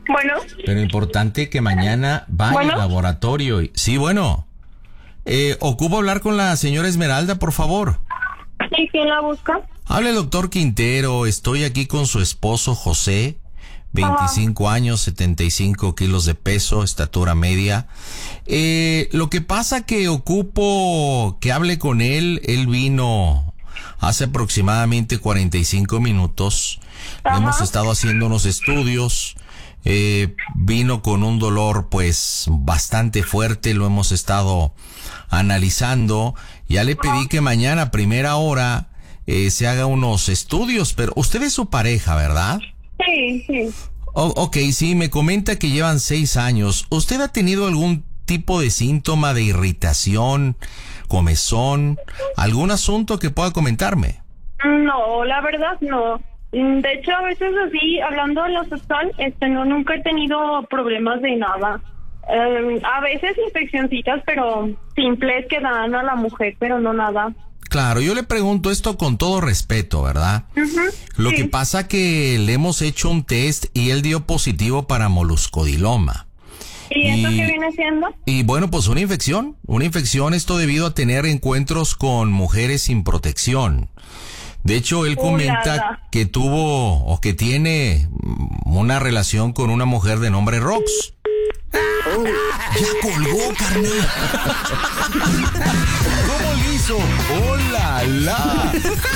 Bueno, Pero importante que mañana vaya Bueno. al laboratorio. Sí, bueno. Ocupo hablar con la señora Esmeralda, por favor. ¿y quién la busca? Habla el doctor Quintero. Estoy aquí con su esposo José. 25 años, 75 kilos de peso, estatura media. Lo que pasa que ocupo que hable con él. Él vino hace aproximadamente 45 minutos. Le Ajá. hemos estado haciendo unos estudios. Vino con un dolor pues bastante fuerte. Lo hemos estado analizando. Ya le pedí que mañana a primera hora se haga unos estudios. Pero usted es su pareja, ¿verdad? Sí. Ok, sí, me comenta que llevan 6 años. ¿Usted ha tenido algún tipo de síntoma de irritación, comezón, algún asunto que pueda comentarme? No, la verdad no. De hecho, a veces así, hablando de lo sexual, no, nunca he tenido problemas de nada. A veces infeccioncitas, pero simples que dan a la mujer, pero no nada. Claro, yo le pregunto esto con todo respeto, ¿verdad? Lo sí. que pasa que le hemos hecho un test y él dio positivo para moluscodiloma. ¿Y eso qué viene siendo? Y bueno, pues una infección, esto debido a tener encuentros con mujeres sin protección. De hecho, él comenta Ulala. que tuvo o que tiene una relación con una mujer de nombre Rox. Ya colgó, carnal. ¿Cómo le hizo? ¡Hola, la!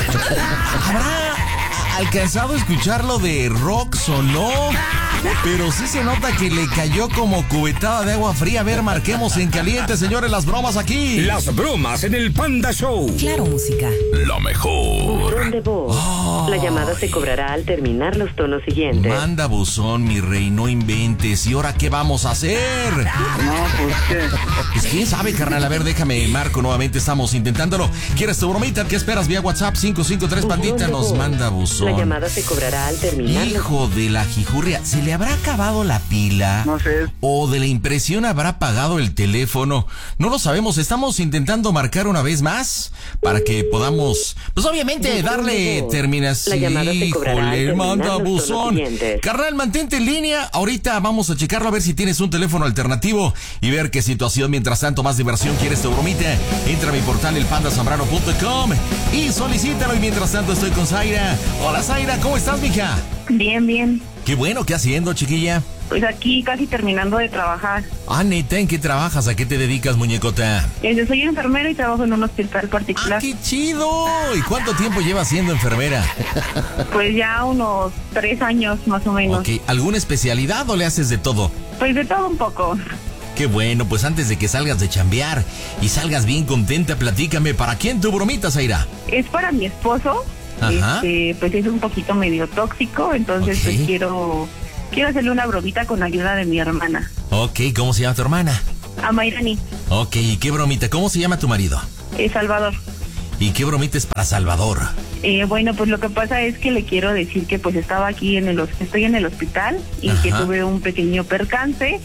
¿Habrá alcanzado a escuchar lo de Rox o no? Pero sí se nota que le cayó como cubetada de agua fría. A ver, marquemos en caliente, señores, las bromas aquí. Las bromas en el Panda Show. Claro, música. La mejor. Buzón de voz. La llamada se cobrará al terminar los tonos siguientes. Manda buzón, mi rey, no inventes. ¿Y ahora qué vamos a hacer? No, pues qué. Pues quién sabe, carnal. A ver, déjame, marco nuevamente. Estamos intentándolo. ¿Quieres tu bromita? ¿Qué esperas? Vía WhatsApp 553 Buzón Pandita de nos voz. manda buzón. La llamada se cobrará al terminar los... Hijo de la jijurria, ¿se le habrá acabado la pila? No sé. ¿O de la impresión habrá apagado el teléfono? No lo sabemos, estamos intentando marcar una vez más para que podamos, pues obviamente, Buzón darle de voz. terminación. La llamada se cobrará al Híjole, terminar manda los tonos buzón. siguientes. Carnal, mantente en línea. Ahorita vamos a checarlo a ver si tienes un teléfono alternativo y ver qué situación. Mientras tanto, más diversión. ¿Quieres tu bromita? Entra a mi portal elpandasambrano.com y solicítalo. Y mientras tanto estoy con Zaira. Hola, Zaira, ¿cómo estás, mija? Bien. Qué bueno, ¿qué haciendo, chiquilla? Pues aquí casi terminando de trabajar. Ah, neta, ¿en qué trabajas? ¿A qué te dedicas, muñecota? Yo soy enfermera y trabajo en un hospital particular. ¡Ah, qué chido! ¿Y cuánto tiempo llevas siendo enfermera? Pues ya unos 3 años más o menos. Ok, ¿alguna especialidad o le haces de todo? Pues de todo un poco. Qué bueno, pues antes de que salgas de chambear y salgas bien contenta, platícame, ¿para quién tu bromita, Zaira? Es para mi esposo. Ajá. Pues es un poquito medio tóxico, entonces Ok. pues quiero hacerle una bromita con ayuda de mi hermana, Ok, ¿cómo se llama tu hermana? a Mayrani, Ok, ¿y qué bromita? ¿Cómo se llama tu marido? Salvador. ¿Y qué bromita es para Salvador? Bueno, pues lo que pasa es que le quiero decir que pues estaba aquí estoy en el hospital y Ajá. que tuve un pequeño percance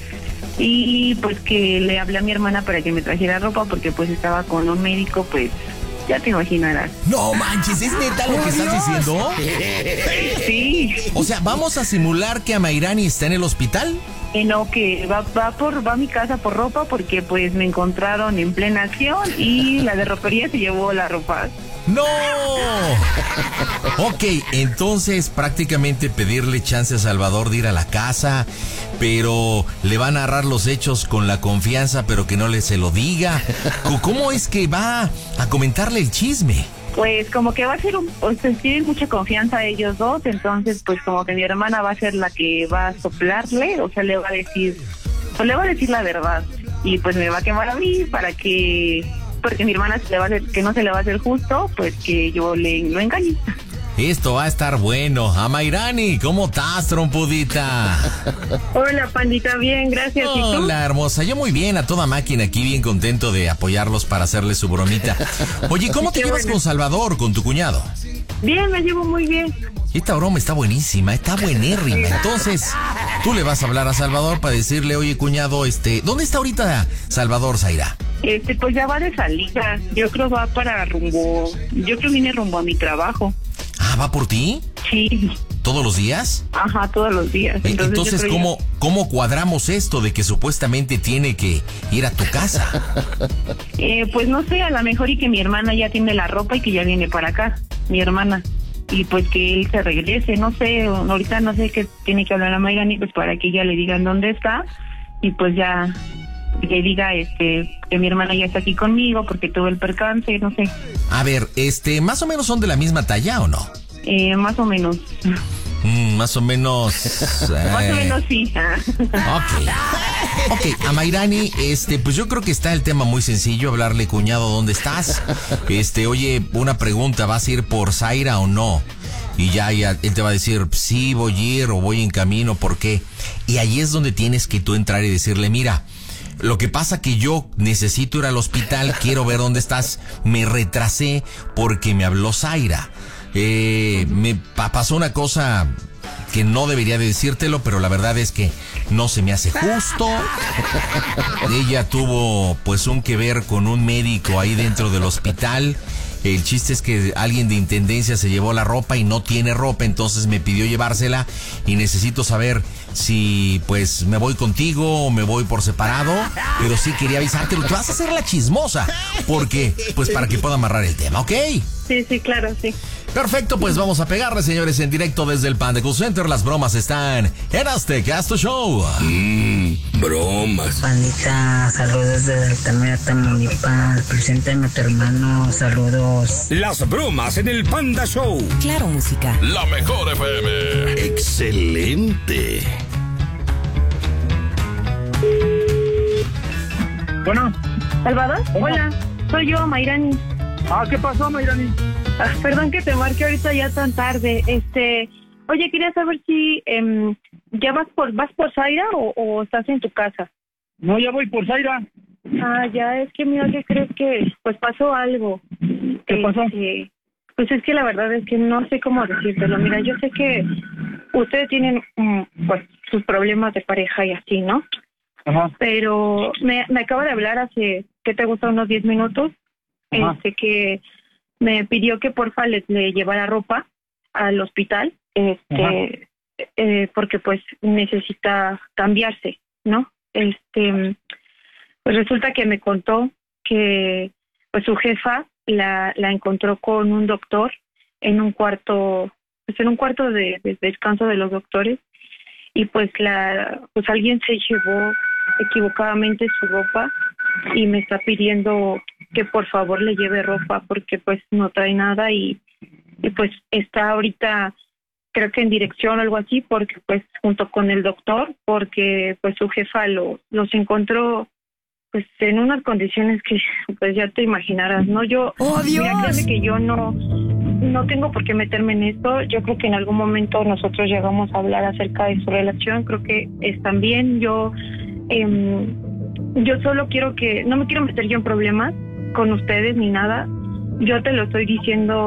y pues que le hablé a mi hermana para que me trajera ropa porque pues estaba con un médico, pues ya te imaginarás. No manches, ¿es neta lo que estás diciendo? Sí, O sea, ¿vamos a simular que Amairani está en el hospital? no, que va a mi casa por ropa porque pues me encontraron en plena acción y la de ropería se llevó la ropa. ¡No! Ok, entonces prácticamente pedirle chance a Salvador de ir a la casa, pero le va a narrar los hechos con la confianza, pero que no le se lo diga. ¿Cómo es que va a comentarle el chisme? Pues como que va a ser tienen mucha confianza ellos dos, entonces pues como que mi hermana va a ser la que va a soplarle, o sea, le va a decir la verdad y pues me va a quemar a mí porque mi hermana que no se le va a hacer justo, pues que yo lo engañe. Esto va a estar bueno. Amairani, ¿cómo estás, trompudita? Hola, pandita, bien, gracias. ¿Y tú? Hola, hermosa. Yo muy bien, a toda máquina aquí, bien contento de apoyarlos para hacerles su bromita. Oye, ¿cómo te Qué llevas bueno. con Salvador, con tu cuñado? Bien, me llevo muy bien. Esta broma está buenísima, está buenérrima. Entonces, tú le vas a hablar a Salvador para decirle, oye, cuñado, ¿dónde está ahorita Salvador, Zaira? Pues ya va de salida. Yo creo viene rumbo a mi trabajo. Ah, ¿va por ti? Sí. ¿Todos los días? Ajá, todos los días. Entonces ¿cómo cuadramos esto de que supuestamente tiene que ir a tu casa? Pues no sé, a lo mejor y que mi hermana ya tiene la ropa y que ya viene para acá, mi hermana. Y pues que él se regrese, no sé, ahorita no sé qué tiene que hablar a Mayrani, pues para que ella le digan dónde está y pues ya le diga que mi hermana ya está aquí conmigo porque tuvo el percance, no sé. A ver, ¿más o menos son de la misma talla o no? Más o menos. Más o menos. Más o menos sí. Ok, a Mayrani, pues yo creo que está el tema muy sencillo, hablarle, cuñado, ¿dónde estás? Oye, una pregunta, ¿vas a ir por Zaira o no? Y ya él te va a decir, sí, voy a ir o voy en camino, ¿por qué? Y ahí es donde tienes que tú entrar y decirle, mira, lo que pasa que yo necesito ir al hospital, quiero ver dónde estás, me retrasé porque me habló Zaira. Me pasó una cosa que no debería de decírtelo, pero la verdad es que no se me hace justo. Ella tuvo pues un que ver con un médico ahí dentro del hospital. El chiste es que alguien de intendencia se llevó la ropa y no tiene ropa, entonces me pidió llevársela y necesito saber si pues me voy contigo o me voy por separado, pero sí quería avisarte, te vas a hacer la chismosa, porque pues para que pueda amarrar el tema, ¿ok? Sí, claro, sí. Perfecto, pues vamos a pegarle, señores, en directo desde el Panda Cool Center. Las bromas están en Azteca Show. Bromas. Pandita, saludos desde Altamira, Tamaulipas. Preséntame a tu hermano, saludos. Las bromas en el Panda Show. Claro, música. La mejor FM. Excelente. Bueno. ¿Salvador? Hola, soy yo, Mayrani. ¿Qué pasó, Mayrani? Perdón que te marque ahorita ya tan tarde. Oye, quería saber si ya vas por Zaira o estás en tu casa. No, ya voy por Zaira. Ya, es que mira, ¿qué crees que pues pasó algo? ¿Qué pasó? Pues es que la verdad es que no sé cómo decírtelo. Mira, yo sé que ustedes tienen pues sus problemas de pareja y así, ¿no? Ajá. Pero me acaba de hablar hace, ¿qué te gusta? Unos 10 minutos. Ajá. Que me pidió que porfa le llevara ropa al hospital, porque pues necesita cambiarse, ¿no? Pues resulta que me contó que pues su jefa la encontró con un doctor en un cuarto de descanso de los doctores, y pues alguien se llevó equivocadamente su ropa y me está pidiendo que por favor le lleve ropa porque pues no trae nada y pues está ahorita creo que en dirección o algo así, porque pues junto con el doctor, porque pues su jefa los encontró pues en unas condiciones que pues ya te imaginarás, ¿no? Yo, mira, créeme que yo no tengo por qué meterme en esto. Yo creo que en algún momento nosotros llegamos a hablar acerca de su relación, creo que están bien. Yo solo quiero no me quiero meter yo en problemas con ustedes ni nada. Yo te lo estoy diciendo